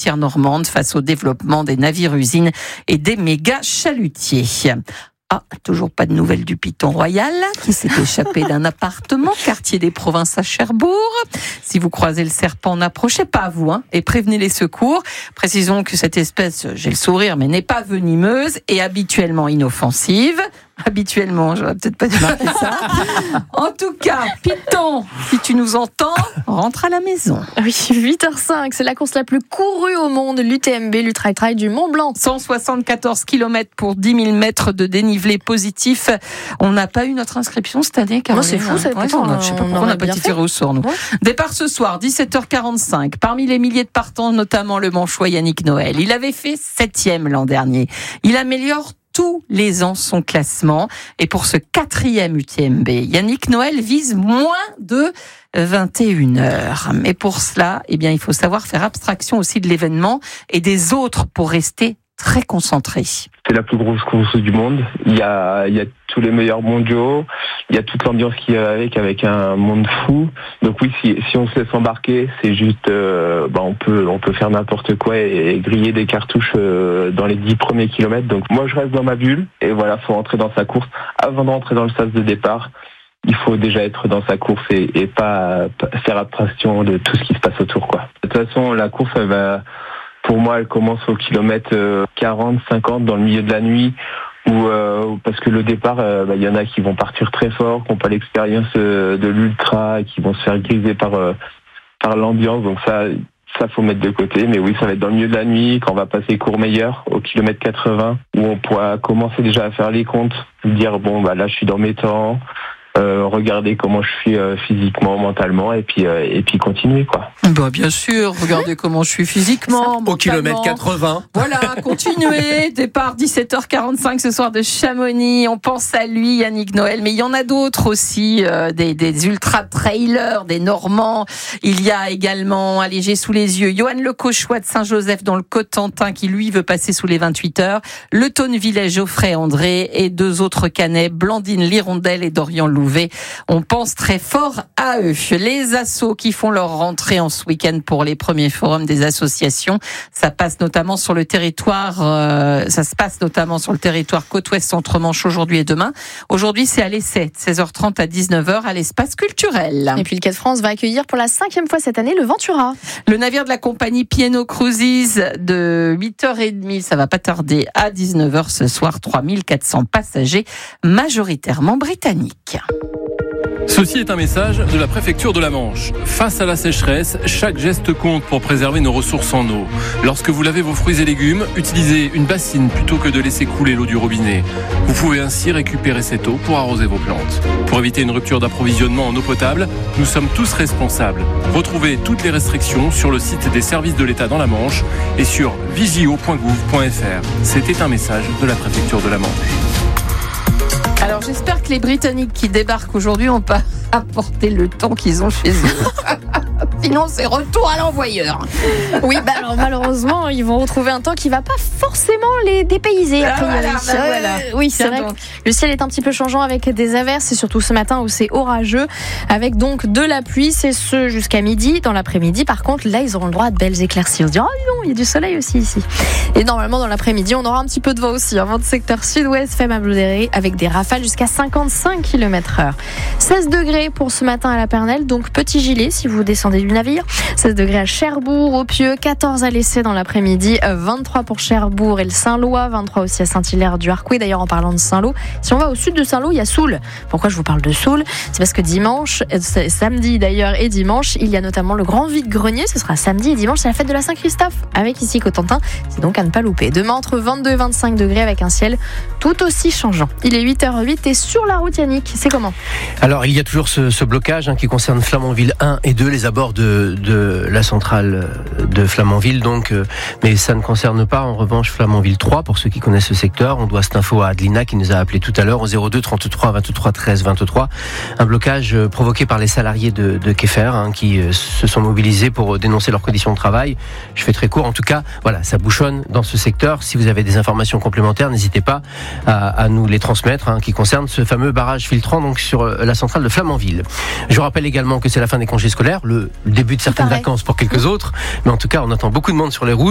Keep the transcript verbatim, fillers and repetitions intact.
côtière normande face au développement des navires-usines et des méga-chalutiers. Ah, toujours pas de nouvelles du Python royal qui s'est échappé d'un appartement, quartier des Provinces à Cherbourg. Si vous croisez le serpent, n'approchez pas à vous hein, et prévenez les secours. Précisons que cette espèce, j'ai le sourire, mais n'est pas venimeuse et habituellement inoffensive. Habituellement, j'aurais peut-être pas dû marquer ça. En tout cas, Python, si tu nous entends, rentre à la maison. Oui, huit heures cinq, c'est la course la plus courue au monde, l'U T M B, l'Ultra Trail du Mont Blanc. cent soixante-quatorze kilomètres pour dix mille mètres de dénivelé positif. On n'a pas eu notre inscription cette année, Caroline. Moi, c'est fou, ça. Ouais, on, je sais pas pourquoi on n'a pas été tiré au sort, nous. Ouais. Départ ce soir, dix-sept heures quarante-cinq. Parmi les milliers de partants, notamment le Manchois Yannick Noël. Il avait fait septième l'an dernier. Il améliore tous les ans son classement. Et pour ce quatrième U T M B, Yannick Noël vise moins de vingt et une heures. Mais pour cela, eh bien, il faut savoir faire abstraction aussi de l'événement et des autres pour rester très concentré. C'est la plus grosse course du monde. Il y a, il y a tous les meilleurs mondiaux. Il y a toute l'ambiance qui va avec, avec un monde fou. Donc oui, si, si on se laisse embarquer, c'est juste, euh, bah on peut, on peut faire n'importe quoi et, et griller des cartouches euh, dans les dix premiers kilomètres. Donc moi, je reste dans ma bulle et voilà, faut entrer dans sa course. Avant d'entrer dans le sas de départ, il faut déjà être dans sa course et, et pas, pas faire abstraction de tout ce qui se passe autour, quoi. De toute façon, la course, elle va, pour moi, elle commence au kilomètre quarante, cinquante dans le milieu de la nuit. Ou euh, parce que le départ, euh, bah, y en a qui vont partir très fort, qui n'ont pas l'expérience euh, de l'ultra et qui vont se faire griser par euh, par l'ambiance. Donc ça, ça faut mettre de côté. Mais oui, ça va être dans le milieu de la nuit, quand on va passer Courmayeur au kilomètre quatre-vingts, où on pourra commencer déjà à faire les comptes, dire bon bah là je suis dans mes temps. Euh, regarder comment je suis euh, physiquement, mentalement, et puis euh, et puis continuer quoi. Bah bien sûr, regardez comment je suis physiquement. Au kilomètre quatre-vingts. Voilà, continuez. Départ dix-sept heures quarante-cinq ce soir de Chamonix. On pense à lui, Yannick Noël, mais il y en a d'autres aussi, euh, des des ultra trailers, des Normands. Il y a également, allez, j'ai sous les yeux, Johan Le Cauchois de Saint-Joseph dans le Cotentin qui lui veut passer sous les vingt-huit heures. Le Tonnevillais Geoffrey André et deux autres Canets, Blandine Lirondelle et Dorian Louvet. On pense très fort à eux. Les assos qui font leur rentrée en ce week-end pour les premiers forums des associations, ça passe notamment sur le territoire, euh, ça se passe notamment sur le territoire Côte-Ouest Centre-Manche aujourd'hui et demain. Aujourd'hui, c'est à l'essai, seize heures trente à dix-neuf heures à l'espace culturel. Et puis le Quai de France va accueillir pour la cinquième fois cette année le Ventura. Le navire de la compagnie P and O Cruises de huit heures trente, ça va pas tarder, à dix-neuf heures ce soir, trois mille quatre cents passagers, majoritairement britanniques. Ceci est un message de la préfecture de la Manche. Face à la sécheresse, chaque geste compte pour préserver nos ressources en eau. Lorsque vous lavez vos fruits et légumes, utilisez une bassine plutôt que de laisser couler l'eau du robinet. Vous pouvez ainsi récupérer cette eau pour arroser vos plantes. Pour éviter une rupture d'approvisionnement en eau potable, nous sommes tous responsables. Retrouvez toutes les restrictions sur le site des services de l'État dans la Manche et sur vigio point gouv point f r. C'était un message de la préfecture de la Manche. Alors j'espère que les Britanniques qui débarquent aujourd'hui n'ont pas apporté le temps qu'ils ont chez eux. Sinon c'est retour à l'envoyeur. Oui, bah alors malheureusement ils vont retrouver un temps qui va pas forcément les dépayser. Ah, voilà, bah, voilà. Euh, oui, c'est Tiens vrai. donc. Le ciel est un petit peu changeant avec des averses, et surtout ce matin où c'est orageux, avec donc de la pluie. C'est ce jusqu'à midi. Dans l'après-midi, par contre, là ils auront le droit à de belles éclaircies. On se dit, oh non, il y a du soleil aussi ici. Et normalement dans l'après-midi, on aura un petit peu de vent aussi. Un vent de secteur sud-ouest faible à modéré avec des rafales jusqu'à cinquante-cinq kilomètres heure. seize degrés pour ce matin à la Pernelle, donc petit gilet si vous descendez du navire. seize degrés à Cherbourg, au Pieux, quatorze à l'Essai dans l'après-midi, vingt-trois pour Cherbourg et le Saint-Lô, vingt-trois aussi à Saint-Hilaire du Harcouët. D'ailleurs, en parlant de Saint-Lô, si on va au sud de Saint-Lô, il y a Soule. Pourquoi je vous parle de Soule ? C'est parce que dimanche, samedi d'ailleurs et dimanche, il y a notamment le grand vide-grenier. Ce sera samedi et dimanche, c'est la fête de la Saint-Christophe avec ici Cotentin. C'est donc à ne pas louper. Demain, entre vingt-deux et vingt-cinq degrés avec un ciel tout aussi changeant. Il est huit heures huit et sur la route, Yannick, c'est comment ? Alors, il y a toujours ce, ce blocage hein, qui concerne Flamanville un et deux, les abords de, de la centrale de Flamanville. Donc, euh, mais ça ne concerne pas, en revanche, Flamanville trois, pour ceux qui connaissent ce secteur. On doit cette info à Adelina, qui nous a appelé tout à l'heure au zéro deux trente-trois vingt-trois treize vingt-trois. Un blocage euh, provoqué par les salariés de, de Keffer, hein, qui euh, se sont mobilisés pour dénoncer leurs conditions de travail. Je fais très court. En tout cas, voilà, ça bouchonne dans ce secteur. Si vous avez des informations complémentaires, n'hésitez pas à, à nous les transmettre, hein, qui concernent ce fameux barrage filtrant donc sur la centrale de Flamanville. Je rappelle également que c'est la fin des congés scolaires, le début de certaines vacances pour quelques autres, mais en tout cas on attend beaucoup de monde sur les routes.